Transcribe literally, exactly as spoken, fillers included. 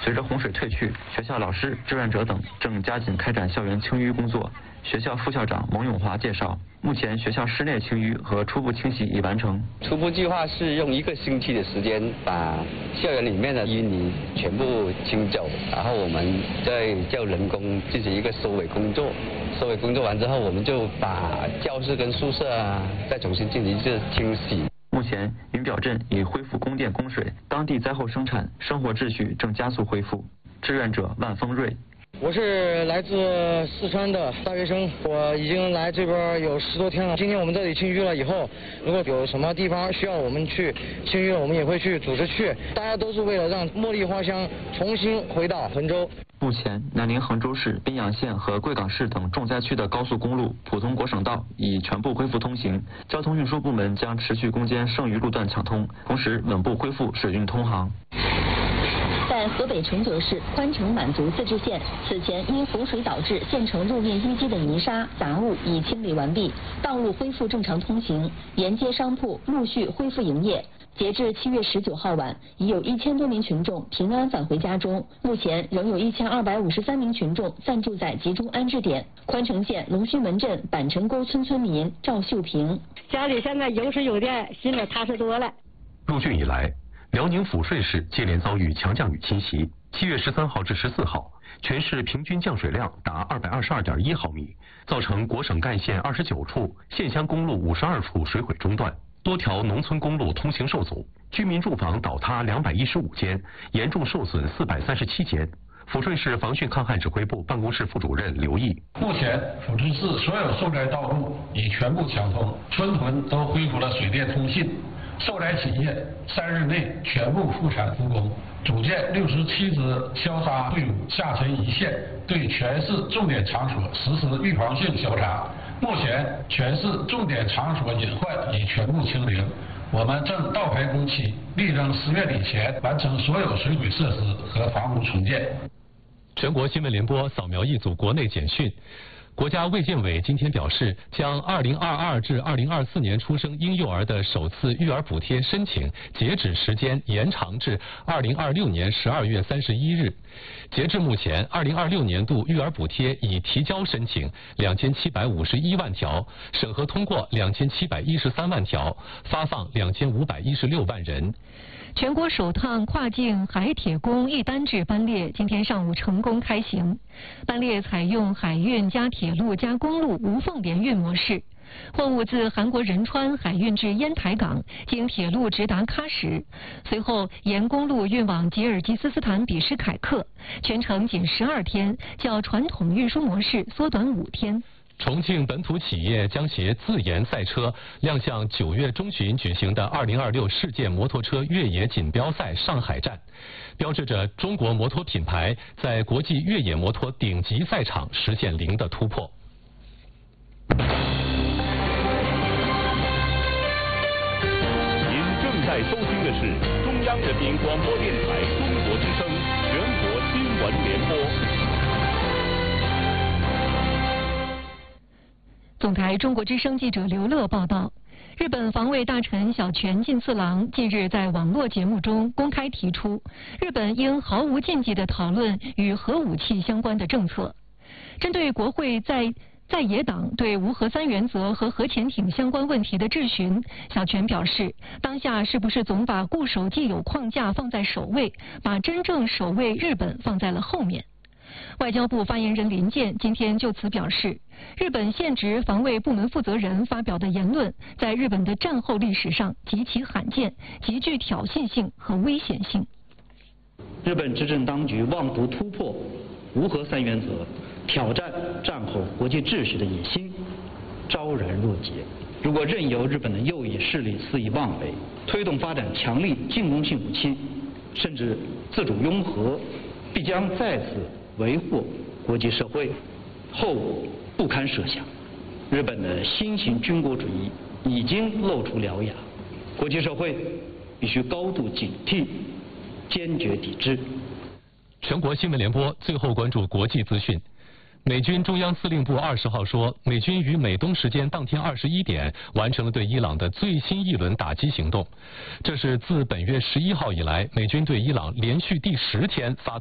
随着洪水退去，学校老师、志愿者等正加紧开展校园清淤工作。学校副校长蒙永华介绍，目前学校室内清淤和初步清洗已完成。 初步计划是用一个星期的时间把校园里面的淤泥全部清走，然后我们再叫人工进行一个收尾工作。收尾工作完之后，我们就把教室跟宿舍啊再重新进行一次清洗。 目前，云表镇已恢复供电供水，当地灾后生产生活秩序正加速恢复。志愿者万丰瑞。 我是来自四川的大学生，我已经来这边有十多天了。今天我们这里清淤了以后，如果有什么地方需要我们去清淤，我们也会去组织去。大家都是为了让茉莉花香重新回到衡州。 目前，南宁衡州市、宾阳县和贵港市等重灾区的高速公路、普通国省道已全部恢复通行。交通运输部门将持续攻坚剩余路段抢通，同时稳步恢复水运通航。 在河北承德市宽城满族自治县，此前因洪水导致县城路面淤积的泥沙杂物已清理完毕，道路恢复正常通行，沿街商铺陆续恢复营业。截至七月十九号晚，已有一千多名群众平安返回家中。目前仍有一千二百五十三名群众暂住在集中安置点。宽城县龙须门镇板城沟村村民赵秀平： 家里现在有水有电，心里踏实多了。 入汛以来，辽宁抚顺市接连遭遇强降雨侵袭。七月十三号至十四号，全市平均降水量达二百二十二点一毫米，造成国省干线二十九处、县乡公路五十二处水毁中断，多条农村公路通行受阻，居民住房倒塌两百一十五间，严重受损四百三十七间。抚顺市防汛抗旱指挥部办公室副主任刘毅： 目前，抚顺市所有受灾道路已全部抢通，村屯都恢复了水电通信。受灾企业三日内全部复产复工，组建六十七支消杀队伍下沉一线，对全市重点场所实施预防性消杀。目前，全市重点场所隐患已全部清零，我们正倒排工期，力争十月底前完成所有水毁设施和房屋重建。 全国新闻联播扫描一组国内简讯。国家卫健委今天表示，将二零二二至二零二四年出生婴幼儿的首次育儿补贴申请截止时间延长至二零二六年十二月三十一日。截至目前，二零二六年度育儿补贴已提交申请两千七百五十一万条，审核通过两千七百一十三万条，发放两千五百一十六万人。 全国首趟跨境海铁公一单制班列今天上午成功开行。班列采用海运加铁路加公路无缝联运模式，货物自韩国仁川海运至烟台港，经铁路直达喀什，随后沿公路运往吉尔吉斯斯坦比什凯克，全程仅十二天，较传统运输模式缩短五天。 重庆本土企业将携自研赛车亮相九月中旬举行的二零二六世界摩托车越野锦标赛上海站，标志着中国摩托品牌在国际越野摩托顶级赛场实现零的突破。 您正在收听的是中央人民广播电台中国之声全国新闻联播。 总台中国之声记者刘乐报道，日本防卫大臣小泉进次郎近日在网络节目中公开提出，日本应毫无禁忌地讨论与核武器相关的政策。针对国会在在野党对无核三原则和核潜艇相关问题的质询，小泉表示，当下是不是总把固守既有框架放在首位，把真正守卫日本放在了后面。外交部发言人林健今天就此表示，日本现职防卫部门负责人发表的言论，在日本的战后历史上极其罕见，极具挑衅性和危险性。 日本执政当局妄图突破无核三原则，挑战战后国际秩序的野心，昭然若揭。如果任由日本的右翼势力肆意妄为，推动发展强力进攻性武器，甚至自主拥核，必将再次为祸国际社会，后果不堪设想。日本的新型军国主义已经露出獠牙，国际社会必须高度警惕，坚决抵制。 全国新闻联播最后关注国际资讯。美军中央司令部二十号说，美军于美东时间当天二十一点完成了对伊朗的最新一轮打击行动，这是自本月十一号以来美军对伊朗连续第十天发